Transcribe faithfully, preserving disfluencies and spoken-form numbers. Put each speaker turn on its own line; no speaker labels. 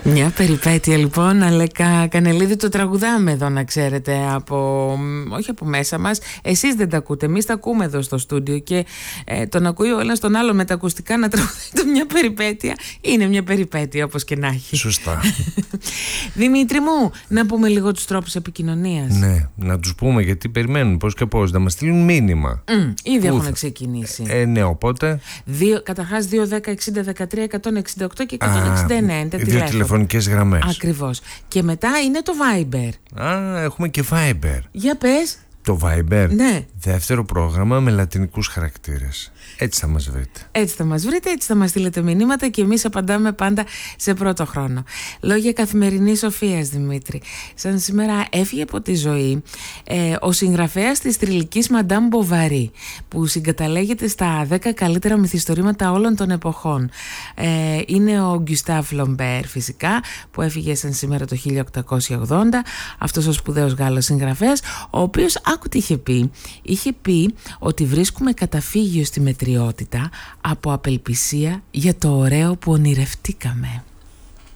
Μια περιπέτεια λοιπόν, Αλέκα Κανελίδη, το τραγουδάμε εδώ να ξέρετε, από, όχι από μέσα μας. Εσείς δεν τα ακούτε, εμείς τα ακούμε εδώ στο στούντιο και ε, τον ακούει ο ένας τον άλλο με τα ακουστικά να τραγουδάει μια περιπέτεια. Είναι μια περιπέτεια όπως και να έχει.
Σωστά.
Δημήτρη μου, να πούμε λίγο τους τρόπους επικοινωνίας.
Ναι, να τους πούμε γιατί περιμένουν πώς και πώς, να μας στείλουν μήνυμα.
Mm, ήδη έχουν
θα...
ξεκινήσει.
Ε, ναι, οπότε.
Δύο, καταρχάς δύο δέκα εξήντα δεκατρία εκατόν εξήντα οκτώ και εκατόν εξήντα εννέα είναι τα
δύο
τηλέφωνα.
τηλεφωνικές γραμμές.
Ακριβώς. Και μετά είναι το Viber.
Α, έχουμε και Viber.
Για πες.
Το Viber.
Ναι.
Δεύτερο πρόγραμμα με λατινικούς χαρακτήρες. Έτσι θα μας βρείτε.
Έτσι θα μας βρείτε, έτσι θα μας στείλετε μηνύματα και εμείς απαντάμε πάντα σε πρώτο χρόνο. Λόγια καθημερινής σοφίας, Δημήτρη. Σαν σήμερα έφυγε από τη ζωή ε, ο συγγραφέας της θρυλικής Μαντάμ Μποβαρί, που συγκαταλέγεται στα δέκα καλύτερα μυθιστορήματα όλων των εποχών. Ε, είναι ο Γκουστάβ Λομπέρ φυσικά, που έφυγε σαν σήμερα το χίλια οκτακόσια ογδόντα, αυτός ο σπουδαίος Γάλλος συγγραφέας, ο οποίος, άκου τι είχε πει, είχε πει ότι βρίσκουμε καταφύγιο στη μετριότητα από απελπισία για το ωραίο που ονειρευτήκαμε.